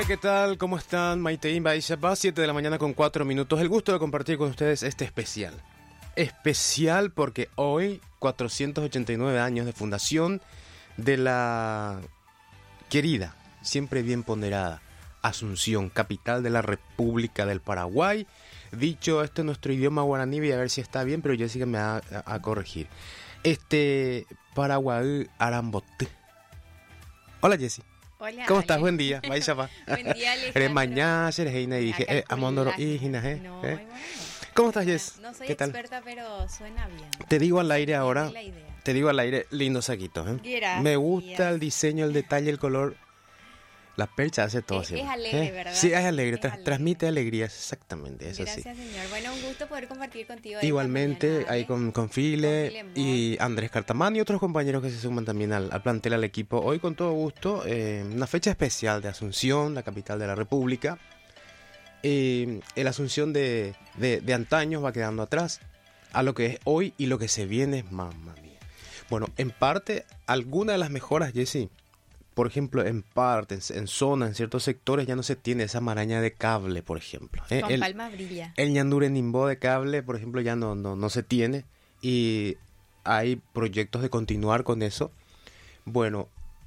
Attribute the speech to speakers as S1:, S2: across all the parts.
S1: ¿Qué tal? ¿Cómo están? Maitein Baishaba, 7 de la mañana con 4 minutos. El gusto de compartir con ustedes este especial. Especial porque hoy, 489 años de fundación de la querida, siempre bien ponderada, Asunción, capital de la República del Paraguay. Dicho esto en nuestro idioma guaraní, voy a ver si está bien, pero Jessica me va a corregir. Paraguay Arambote. Hola, Jessie.
S2: Hola,
S1: ¿Cómo estás?
S2: Ale.
S1: Buen día. Buen
S2: día, Alejandro.
S1: Eres mañana, eres heina y dije, amondoro y hina,
S2: No,
S1: ¿eh?
S2: bueno,
S1: ¿Cómo estás, Jess?
S2: no soy
S1: ¿Qué tal?
S2: experta, pero suena bien.
S1: Te digo al aire ahora,
S2: Tiene la idea.
S1: te digo al aire, lindo saquito, ¿eh?
S2: Gracias.
S1: Me gusta el diseño, el detalle, el color. La percha hace todo
S2: Es
S1: siempre,
S2: alegre, ¿verdad?
S1: Sí, es alegre,
S2: Es alegre.
S1: transmite alegría, exactamente, eso sí.
S2: Gracias, señor. Bueno, un gusto poder compartir contigo. esta
S1: Igualmente,
S2: mañana,
S1: ahí
S2: Ale.
S1: con File
S2: Filemón.
S1: y Andrés Cartamán y otros compañeros que se suman también al plantel, al equipo. Hoy con todo gusto, una fecha especial de Asunción, la capital de la República. El Asunción de antaños va quedando atrás a lo que es hoy y lo que se viene, mamma mía. Bueno, en parte, algunas de las mejoras, Jessy, por ejemplo, en parte, en zona, en ciertos sectores ya no se tiene esa maraña de cable, por ejemplo.
S2: Con palma brilla.
S1: El ñandure nimbó de cable, por ejemplo, ya no se tiene y hay proyectos de continuar con eso. Bueno,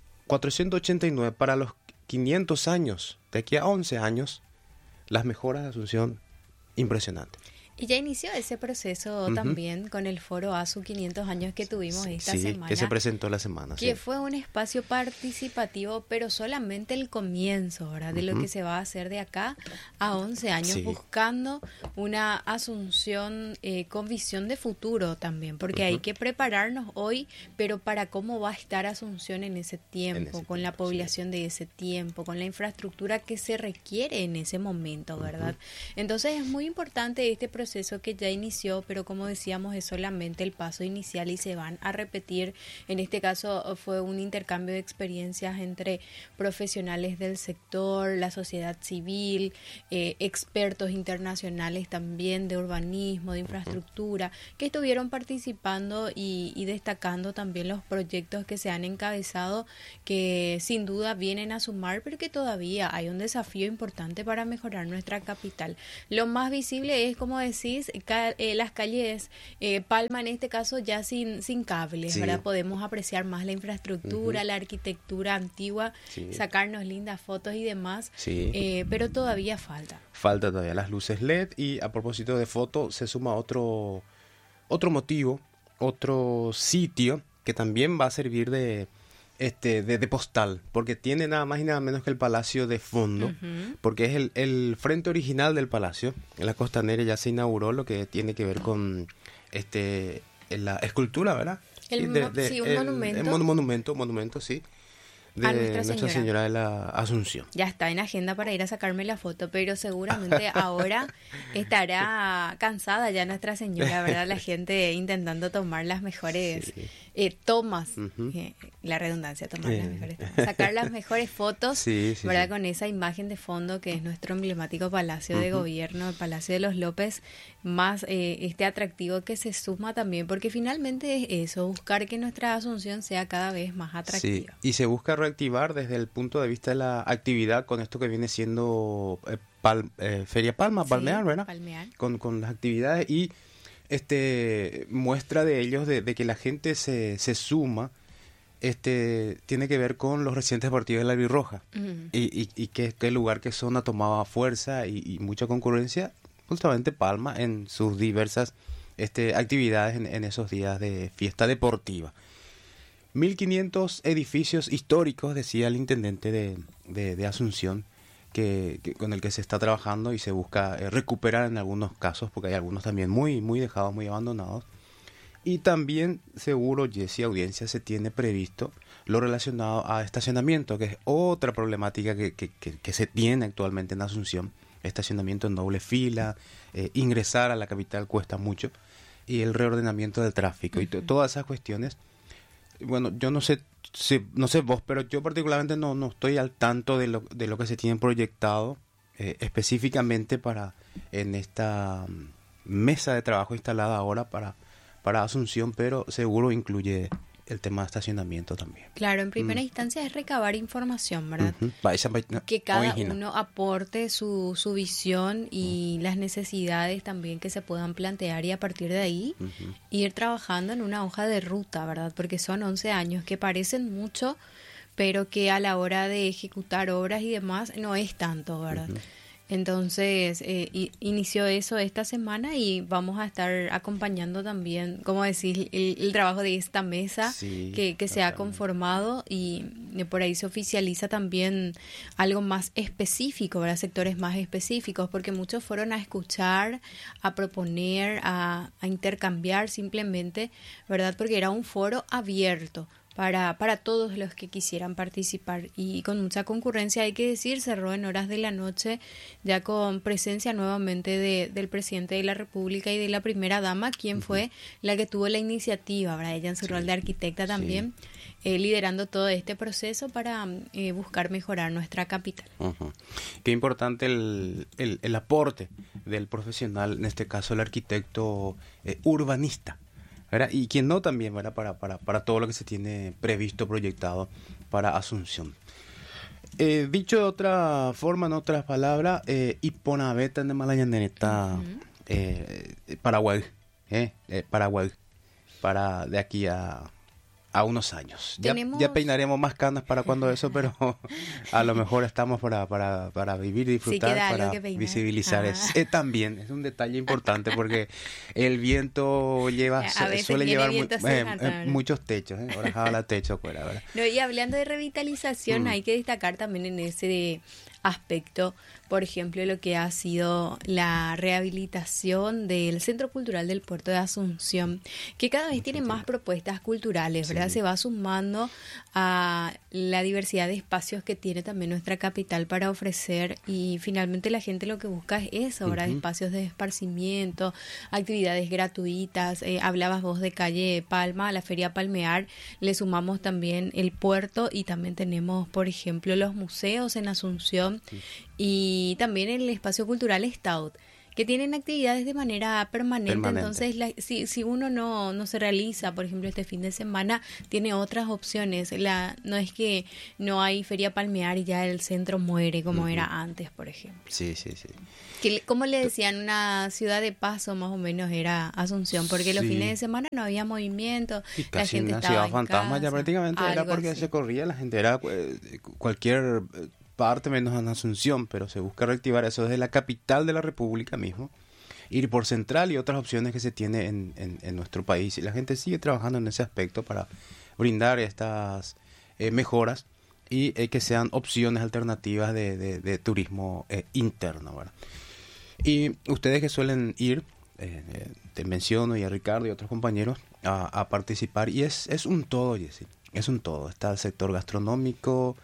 S1: 489 para los 500 años, de aquí a 11 años, las mejoras de Asunción, impresionante.
S2: Y ya inició ese proceso también con el foro ASU 500 años que tuvimos esta semana.
S1: Que se presentó la semana.
S2: Que fue un espacio participativo, pero solamente el comienzo, ¿verdad? De lo que se va a hacer de acá a 11 años, buscando una Asunción con visión de futuro también, porque hay que prepararnos hoy, pero para cómo va a estar Asunción en ese tiempo, con la población de ese tiempo, con la infraestructura que se requiere en ese momento, ¿verdad? Entonces es muy importante este proceso que ya inició, pero como decíamos es solamente el paso inicial y se van a repetir. En este caso fue un intercambio de experiencias entre profesionales del sector, la sociedad civil, expertos internacionales también de urbanismo, de infraestructura, que estuvieron participando y destacando también los proyectos que se han encabezado, que sin duda vienen a sumar, pero que todavía hay un desafío importante para mejorar nuestra capital. Lo más visible es, como decís, las calles Palma en este caso ya sin cables, ¿verdad? Podemos apreciar más la infraestructura, la arquitectura antigua, sacarnos lindas fotos y demás, pero todavía falta.
S1: Falta todavía las luces LED y a propósito de foto se suma otro motivo, otro sitio que también va a servir de postal, porque tiene nada más y nada menos que el palacio de fondo, porque es el frente original del palacio. En la Costanera ya se inauguró lo que tiene que ver con la escultura, ¿verdad? Un monumento, sí, de Nuestra Señora de la Asunción.
S2: Ya está en agenda para ir a sacarme la foto, pero seguramente ahora estará cansada ya Nuestra Señora, ¿verdad? La gente intentando tomar las mejores tomas, la redundancia, tomar las mejores tomas, sacar las mejores fotos, ¿verdad? Con esa imagen de fondo que es nuestro emblemático Palacio de Gobierno, el Palacio de los López, más atractivo que se suma también, porque finalmente es eso, buscar que nuestra Asunción sea cada vez más atractiva.
S1: Sí, y se busca reactivar desde el punto de vista de la actividad con esto que viene siendo Feria Palma, Palmear, ¿verdad?
S2: Palmear.
S1: Con las actividades y muestra de ellos de que la gente se suma, tiene que ver con los recientes partidos de la Albirroja y que lugar, que zona tomaba fuerza y mucha concurrencia, justamente Palma en sus diversas actividades en esos días de fiesta deportiva. 1500 edificios históricos, decía el intendente de Asunción, que con el que se está trabajando y se busca recuperar en algunos casos, porque hay algunos también muy, muy dejados, muy abandonados. Y también, seguro, Jessy, audiencia, se tiene previsto lo relacionado a estacionamiento, que es otra problemática que se tiene actualmente en Asunción. Estacionamiento en doble fila, ingresar a la capital cuesta mucho, y el reordenamiento del tráfico y todas esas cuestiones. Bueno, yo no sé vos, pero yo particularmente no estoy al tanto de lo que se tiene proyectado específicamente en esta mesa de trabajo instalada ahora para Asunción, pero seguro incluye el tema de estacionamiento también.
S2: Claro, en primera instancia es recabar información, ¿verdad?
S1: Uh-huh.
S2: Que cada uno aporte su visión y las necesidades también que se puedan plantear, y a partir de ahí ir trabajando en una hoja de ruta, ¿verdad? Porque son 11 años que parecen mucho, pero que a la hora de ejecutar obras y demás no es tanto, ¿verdad? Entonces, inició eso esta semana y vamos a estar acompañando también, como decir, el trabajo de esta mesa que se ha conformado, y por ahí se oficializa también algo más específico, ¿verdad? Sectores más específicos, porque muchos fueron a escuchar, a proponer, a intercambiar simplemente, ¿verdad? Porque era un foro abierto para todos los que quisieran participar, y con mucha concurrencia, hay que decir. Cerró en horas de la noche, ya con presencia nuevamente del presidente de la República y de la primera dama, quien fue la que tuvo la iniciativa, ¿verdad? Ella en su rol de arquitecta también, liderando todo este proceso para buscar mejorar nuestra capital.
S1: Qué importante el aporte del profesional, en este caso el arquitecto urbanista, ¿verdad? Y quien no también, ¿verdad? Para todo lo que se tiene previsto, proyectado para Asunción. Dicho de otra forma, en otras palabras, Iponaveta de Malayaneta, Paraguay, Paraguay, para de aquí a unos años. Ya peinaremos más canas para cuando eso, pero a lo mejor estamos para vivir, disfrutar, para visibilizar eso. También es un detalle importante, porque el viento suele llevar muchos techos, ahora la techo fuera, ¿verdad?
S2: No, y hablando de revitalización, hay que destacar también en ese aspecto, por ejemplo, lo que ha sido la rehabilitación del Centro Cultural del Puerto de Asunción, que cada vez tiene más propuestas culturales, ¿verdad? Se va sumando a la diversidad de espacios que tiene también nuestra capital para ofrecer, y finalmente la gente lo que busca es eso, ¿verdad? Espacios de esparcimiento, actividades gratuitas. Hablabas vos de Calle Palma, a la Feria Palmear le sumamos también el puerto, y también tenemos, por ejemplo, los museos en Asunción, y también el espacio cultural Stout, que tienen actividades de manera permanente. Entonces, si uno no se realiza, por ejemplo, este fin de semana, tiene otras opciones. No es que no hay Feria Palmear y ya el centro muere como era antes, por ejemplo.
S1: Sí.
S2: Que, como le decían, una ciudad de paso más o menos era Asunción, porque los fines de semana no había movimiento,
S1: y casi la gente estaba ciudad fantasma ya prácticamente, era porque así se corría, la gente era cualquier parte menos en Asunción, pero se busca reactivar eso desde la capital de la República mismo, ir por Central y otras opciones que se tiene en nuestro país, y la gente sigue trabajando en ese aspecto para brindar estas mejoras y que sean opciones alternativas de turismo interno, ¿verdad? Y ustedes que suelen ir, te menciono, y a Ricardo y otros compañeros, a participar, y es un todo, Jessy, es un todo. Está el sector gastronómico,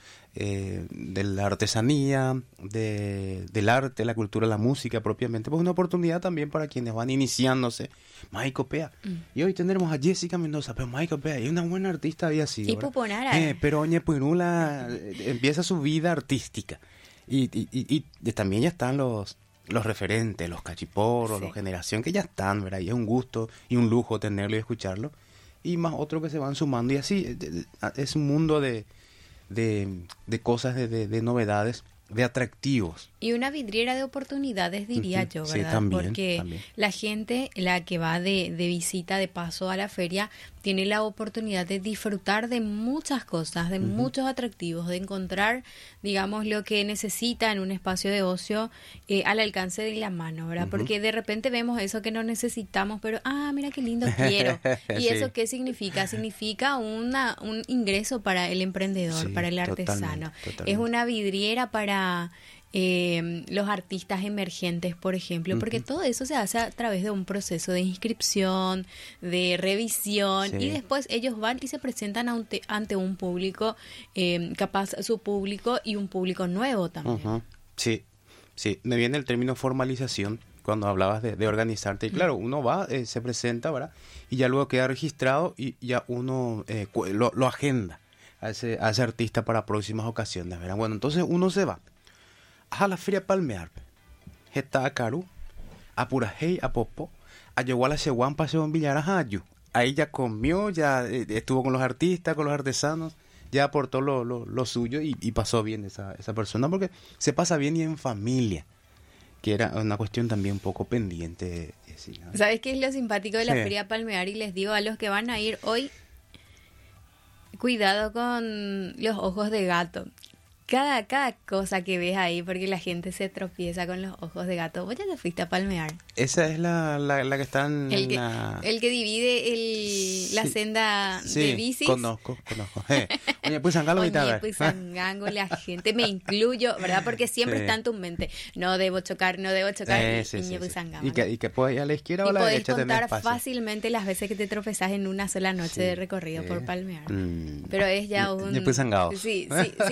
S1: de la artesanía, del arte, la cultura, la música propiamente, pues una oportunidad también para quienes van iniciándose. Maico Pea. Y hoy tendremos a Jessica Mendoza, pero Maico Pea es una buena artista, había sido.
S2: Y Puponara.
S1: Pero Oñe Puinula empieza su vida artística. Y también ya están los referentes, los cachiporros, los generación, que ya están, ¿verdad? Y es un gusto y un lujo tenerlo y escucharlo. Y más otros que se van sumando, y así es un mundo de cosas, de novedades, de atractivos.
S2: Y una vidriera de oportunidades, diría yo, ¿verdad?
S1: Sí, también,
S2: porque la gente, la que va de visita, de paso a la feria, tiene la oportunidad de disfrutar de muchas cosas, de muchos atractivos, de encontrar, digamos, lo que necesita en un espacio de ocio al alcance de la mano, ¿verdad? Porque de repente vemos eso que no necesitamos, pero, mira qué lindo quiero. ¿Y eso qué significa? Significa un ingreso para el emprendedor, para el artesano. Totalmente. Es una vidriera para los artistas emergentes, por ejemplo, porque todo eso se hace a través de un proceso de inscripción, de revisión, y después ellos van y se presentan ante un público, capaz su público y un público nuevo también.
S1: Sí, me viene el término formalización cuando hablabas de organizarte, y claro, uno va, se presenta, ¿verdad? Y ya luego queda registrado, y ya uno lo agenda a ese artista para próximas ocasiones, ¿verdad? Bueno, entonces uno se va a la Feria Palmear, está a Caru, a Purajey, a Popo, a Yeguala, Seguán, Paseo en Villarajayu, ahí ya comió, ya estuvo con los artistas, con los artesanos, ya aportó lo suyo y pasó bien esa persona, porque se pasa bien y en familia, que era una cuestión también un poco pendiente. Sí, ¿no?
S2: ¿Sabes qué es lo simpático de la Feria Palmear? Y les digo a los que van a ir hoy, cuidado con los ojos de gato. Cada cosa que ves ahí, porque la gente se tropieza con los ojos de gato. ¿Vos ya te fuiste a palmear?
S1: Esa es la que está en
S2: el que divide la senda de bicis.
S1: Conozco. Oye, pues Sangango y tal.
S2: Pues Sangango, la gente, me incluyo, ¿verdad? Porque siempre está en tu mente. No debo chocar.
S1: Y que puedes ir a la izquierda o a la derecha.
S2: Y podés contar fácilmente las veces que te tropezás en una sola noche de recorrido por palmear. Pero es ya un...
S1: Después Sangango.
S2: Sí,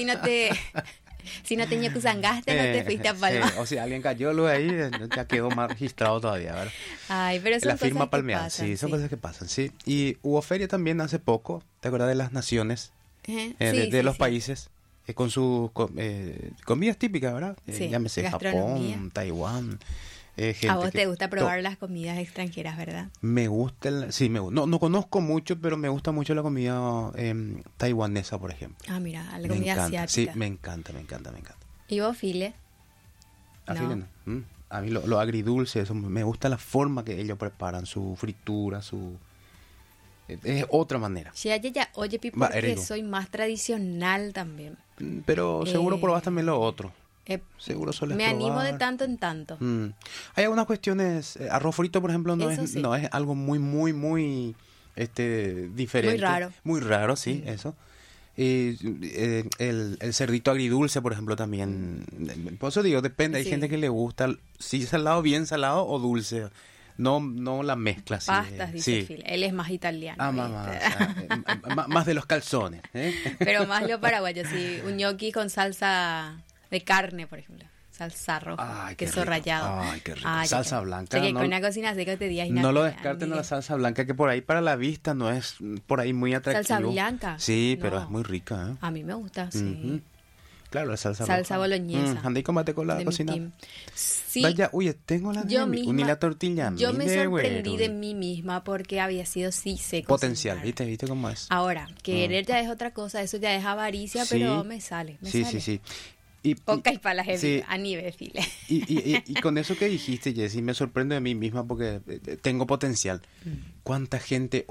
S2: si no te ñocusangaste, no te fuiste a palmar.
S1: O si alguien cayó luego ahí, ya quedó más registrado todavía, ¿verdad?
S2: Ay, pero son
S1: la firma
S2: cosas
S1: palmear,
S2: que pasan,
S1: sí, son cosas que pasan, sí. Y hubo feria también hace poco, ¿te acuerdas de las naciones? De los países, con sus comidas típicas, ¿verdad? Llámese Japón, Taiwán.
S2: A vos te gusta probar las comidas extranjeras, ¿verdad?
S1: Me gusta, no conozco mucho, pero me gusta mucho la comida taiwanesa, por ejemplo.
S2: Ah, mira, la comida asiática.
S1: Sí, me encanta.
S2: ¿Y vos, File?
S1: File no. A mí lo agridulce, eso, me gusta la forma que ellos preparan, su fritura, es otra manera.
S2: Sí, oye, Pipo, porque soy más tradicional también.
S1: Pero seguro probás también lo otro. Seguro sueles
S2: me
S1: probar.
S2: animo de tanto en tanto.
S1: Hay algunas cuestiones, arroz frito, por ejemplo, no es algo muy diferente. Muy raro, sí, eso. El cerdito agridulce, por ejemplo, también. Por eso digo, depende. Hay gente que le gusta, si salado, bien salado o dulce. No la mezcla.
S2: Pastas, dice Phil. Él es más italiano.
S1: Más de los calzones.
S2: Pero más lo paraguayo, sí. Un gnocchi con salsa de carne, por ejemplo. Salsa roja, queso rallado.
S1: Ay, qué rico. Salsa blanca.
S2: Con una cocina seca te digas.
S1: No lo descarten a la salsa blanca, que por ahí para la vista no es por ahí muy atractivo.
S2: ¿Salsa blanca?
S1: Sí, pero es muy rica.
S2: A mí me gusta, sí.
S1: Claro, la salsa
S2: boloñesa.
S1: Anda y combate con la cocina.
S2: Sí.
S1: Vaya, tengo la de la tortilla.
S2: Yo me sorprendí de mí misma porque había sido sé
S1: potencial, ¿viste cómo es?
S2: Ahora, querer ya es otra cosa, eso ya es avaricia, pero me sale.
S1: Sí.
S2: Poca y palas a nivel file.
S1: Y con eso que dijiste, Jessy, me sorprendo de mí misma porque tengo potencial. ¿Cuánta gente